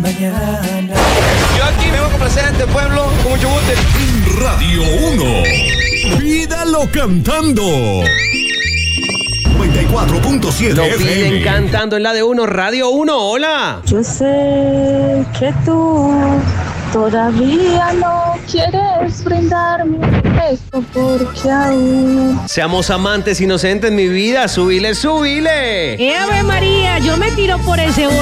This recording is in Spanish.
mañana. Yo aquí me voy a complacer este pueblo con mucho gusto. Radio 1. Pídalo cantando. 94.7 Lo FM. piden cantando en la de uno, Radio 1, hola. Yo sé que tú todavía no quieres brindarme esto porque aún... Seamos amantes inocentes, mi vida, súbile, súbile. Ave María, yo me tiro por ese